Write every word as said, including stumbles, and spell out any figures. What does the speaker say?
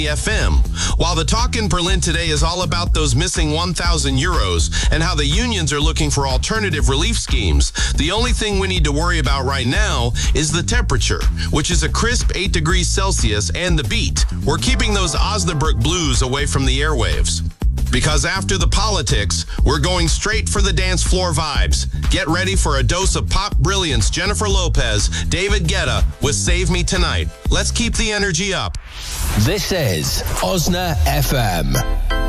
F M. While the talk in Berlin today is all about those missing one thousand euros and how the unions are looking for alternative relief schemes, the only thing we need to worry about right now is the temperature, which is a crisp eight degrees Celsius, and the beat. We're keeping those Osnabrück blues away from the airwaves. Because after the politics, we're going straight for the dance floor vibes. Get ready for a dose of pop brilliance. Jennifer Lopez, David Guetta with Save Me Tonight. Let's keep the energy up. This is Osna F M.